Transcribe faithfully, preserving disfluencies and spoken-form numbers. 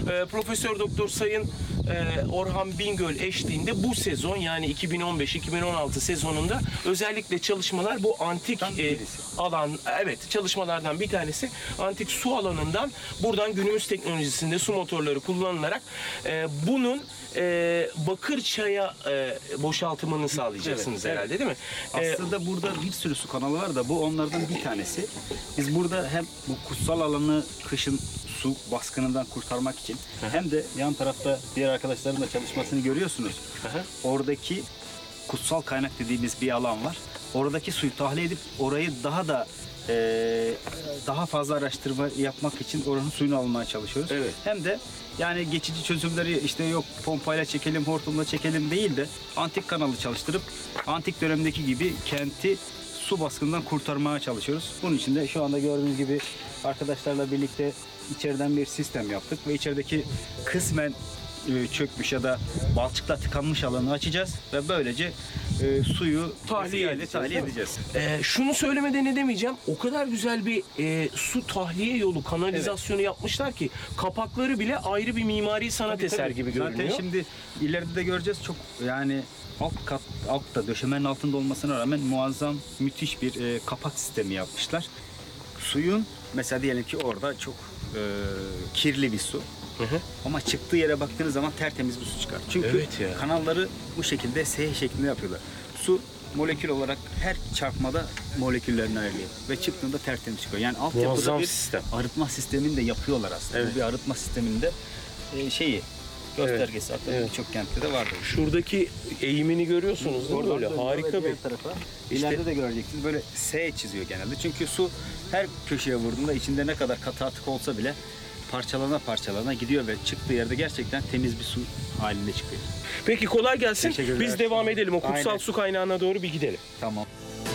e, Profesör Doktor Sayın e, Orhan Bingöl eşliğinde bu sezon, yani iki bin on beş iki bin on altı sezonunda özellikle çalışmalar bu antik e, alan, evet, çalışmalardan bir tanesi antik su alanından buradan günümüz teknolojisinde su motorları kullanılarak e, bunun e, Bakırçay'a e, boşaltımını sağlayacaksınız Evet, herhalde, değil mi? E, Aslında burada bir sürü su kanalı var da bu onlardan bir tanesi. Biz burada hem bu kutsal alanı kışın su baskınından kurtarmak için hem de yan tarafta diğer arkadaşların da çalışmasını görüyorsunuz. Aha. Oradaki kutsal kaynak dediğimiz bir alan var. Oradaki suyu tahliye edip orayı daha da eee, daha fazla araştırma yapmak için oranın suyunu almaya çalışıyoruz. Evet. Hem de yani geçici çözümleri işte yok pompayla çekelim, hortumla çekelim değil de antik kanalı çalıştırıp antik dönemdeki gibi kenti su baskından kurtarmaya çalışıyoruz. Bunun için de şu anda gördüğünüz gibi arkadaşlarla birlikte içeriden bir sistem yaptık ve içerideki kısmen e, çökmüş ya da balçıkla tıkanmış alanı açacağız ve böylece e, suyu Tahliye ile edeceğiz, tahliye değil mi? edeceğiz. Ee, şunu söylemeden edemeyeceğim. O kadar güzel bir e, su tahliye yolu, kanalizasyonu yapmışlar ki kapakları bile ayrı bir mimari sanat Tabii, eser tabii. gibi görünüyor. Zaten şimdi ileride de göreceğiz, çok yani alt kat, altta döşemenin altında olmasına rağmen muazzam müthiş bir e, kapak sistemi yapmışlar. Suyun mesela diyelim ki orada çok e, kirli bir su. Hı hı. Ama çıktığı yere baktığınız zaman tertemiz bir su çıkar. Çünkü Evet ya. kanalları bu şekilde S şeklinde yapıyorlar. Su molekül olarak her çarpmada moleküllerini ayırıyor ve çıktığında tertemiz çıkıyor. Yani altyapıda Muazzam bir sistem. arıtma sistemini de yapıyorlar aslında. Evet. Bu bir arıtma sisteminde e, şeyi göstergesi hatta Evet. birçok kentte de vardır. Şuradaki eğimini görüyorsunuz değil mi? Böyle dönüyor harika ve diğer bir. tarafa. İleride de göreceksiniz böyle S çiziyor genelde. Çünkü su her köşeye vurduğunda içinde ne kadar katı atık olsa bile parçalana parçalana gidiyor ve çıktığı yerde gerçekten temiz bir su halinde çıkıyor. Peki kolay gelsin. Teşekkürler. Biz devam edelim. O kutsal Aynen. su kaynağına doğru bir gidelim. Tamam.